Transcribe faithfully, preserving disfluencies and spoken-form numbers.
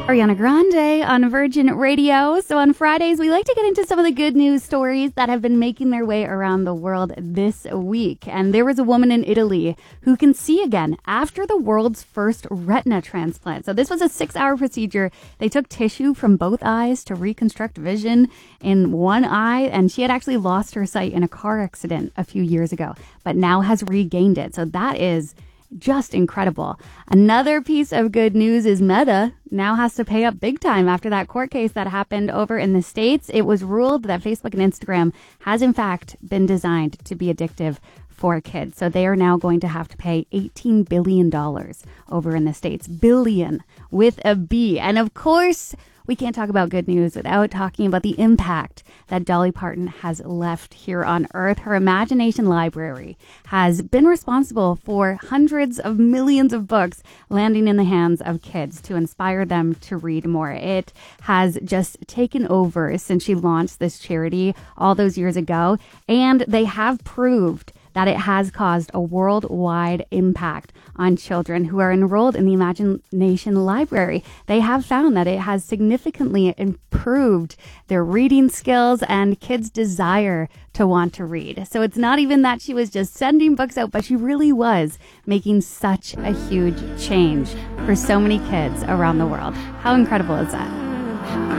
Ariana Grande on Virgin Radio. So on Fridays, we like to get into some of the good news stories that have been making their way around the world this week. And there was a woman in Italy who can see again after the world's first retina transplant. So this was a six-hour procedure. They took tissue from both eyes to reconstruct vision in one eye, and she had actually lost her sight in a car accident a few years ago, but now has regained it. So that is just incredible. Another piece of good news is Meta now has to pay up big time after that court case that happened over in the States. It was ruled that Facebook and Instagram has in fact been designed to be addictive for kids. So they are now going to have to pay eighteen billion dollars over in the States. Billion with a B. And of course, we can't talk about good news without talking about the impact that Dolly Parton has left here on Earth. Her Imagination Library has been responsible for hundreds of millions of books landing in the hands of kids to inspire them to read more. It has just taken over since she launched this charity all those years ago, and they have proved that it has caused a worldwide impact on children who are enrolled in the Imagination Library. They have found that it has significantly improved their reading skills and kids' desire to want to read. So it's not even that she was just sending books out, but she really was making such a huge change for so many kids around the world. How incredible is that?